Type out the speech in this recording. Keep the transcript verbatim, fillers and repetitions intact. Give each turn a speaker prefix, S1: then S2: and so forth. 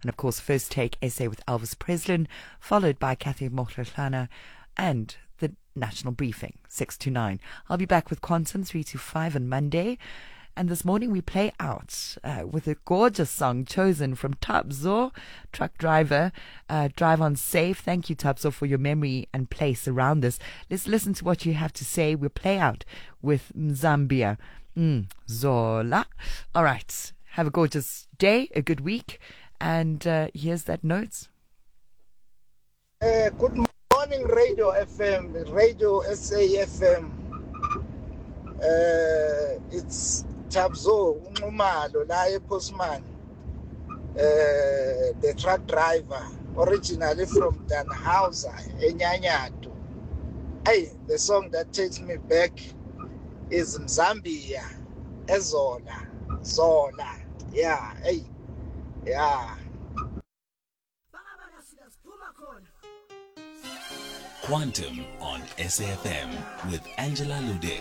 S1: And of course, First Take essay with Elvis Preslin, followed by Kathy Mokhlana and the National Briefing, six to nine. I'll be back with Quantum, three to five on Monday. And this morning we play out uh, with a gorgeous song chosen from Tabzo, truck driver. Uh, drive on safe. Thank you, Tabzo, for your memory and place around this. Let's listen to what you have to say. We'll play out with Zambia. Mm, Zola. All right. Have a gorgeous day, a good week. And uh, here's that note.
S2: Uh, good morning, Radio F M, Radio S A F M. Uh, it's Tabzo Umalo, Laye Postman, uh, the truck driver, originally from Danhauser, Enyanyatu. Hey, the song that takes me back is Zambia, Ezola, Zola. Yeah, hey, yeah.
S3: Quantum on S A F M with Angela Lude.